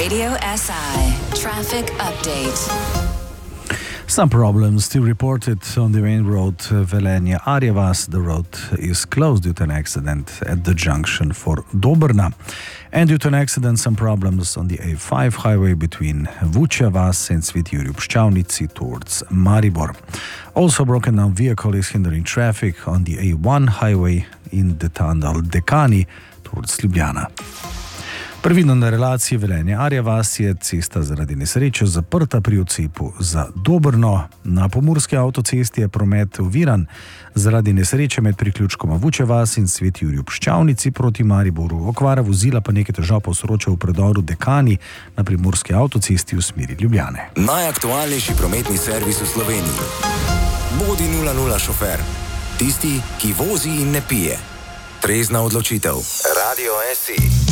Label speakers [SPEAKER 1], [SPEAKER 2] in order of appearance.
[SPEAKER 1] Radio SI traffic update.
[SPEAKER 2] Some problems still reported on the main road Velenje-Arjevas. The road is closed due to an accident at the junction for Dobrna. And due to an accident, some problems on the A5 highway between Vučja vas and Sveti Jurij ob Ščavnici towards Maribor. Also, broken down vehicle is hindering traffic on the A1 highway in the tunnel Dekani towards Ljubljana. Previdno na relaciji Velenje-Arjevas je cesta zaradi nesreče zaprta pri odcepu za Dobrno. Na pomurski avtocesti je promet oviran zaradi nesreče med priključkoma Vučja vas in Sveti Jurij ob Ščavnici proti Mariboru. Okvara vozila pa nekaj težav povzroča v predoru Dekani na primorski avtocesti v smeri Ljubljane.
[SPEAKER 3] Najaktualnejši prometni servis v Sloveniji. Bodi 00 šofer. Tisti, ki vozi in ne pije. Trezna odločitev. Radio SI.